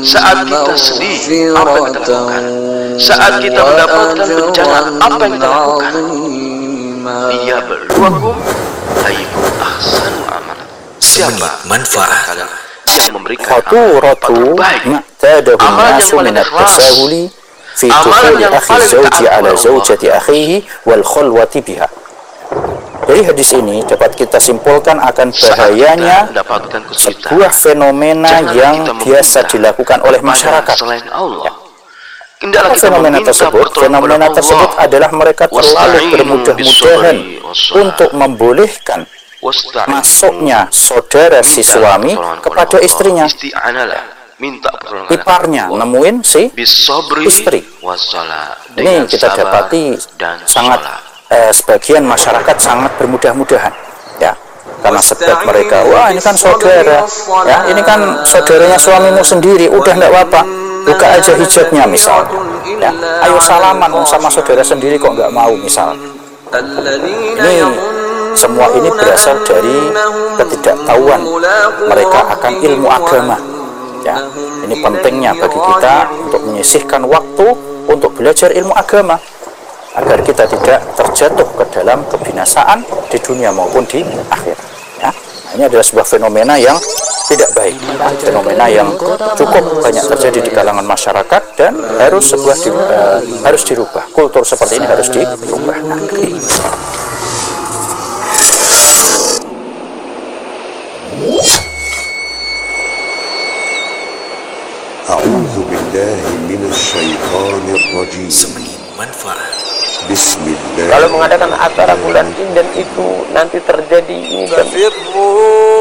Saat kita sedih, apa yang kita lakukan? Saat kita mendapatkan bencana, apa yang kita lakukan? Ia berluakum ayyukum ahsanu amalan. Siapa manfaat yang memberikan khaturatu ma'tadahu nasu min at-tasahuli fi tukhuli akhi zawji ala zawjati akhihi wal khulwati biha. Dari hadis ini dapat kita simpulkan akan bahayanya sebuah fenomena yang biasa dilakukan oleh masyarakat. Ya. Fenomena tersebut adalah mereka terlalu bermudah-mudahan untuk membolehkan masuknya saudara si suami kepada istrinya, iparnya nemuin si istri. Ini kita dapati sangat sebagian masyarakat sangat bermudah-mudahan, ya, karena sebab mereka, wah ini kan saudara, ya, ini kan saudaranya suamimu sendiri, udah enggak apa-apa, buka aja hijabnya misalnya, ya, ayo salaman sama saudara sendiri kok nggak mau misalnya. Ini semua ini berasal dari ketidaktahuan mereka akan ilmu agama, ya. Ini pentingnya bagi kita untuk menyisihkan waktu untuk belajar ilmu agama agar kita tidak terjatuh ke dalam kebinasaan di dunia maupun di akhirat, ya. Ini adalah sebuah fenomena yang tidak baik, ya. Fenomena yang cukup banyak terjadi di kalangan masyarakat dan harus dirubah. Kultur seperti ini harus dirubah. A'udzu billahi minasyaitonir rajim. Manfaat. Bismillah. Kalau mengadakan acara bulan Inden itu nanti terjadi ini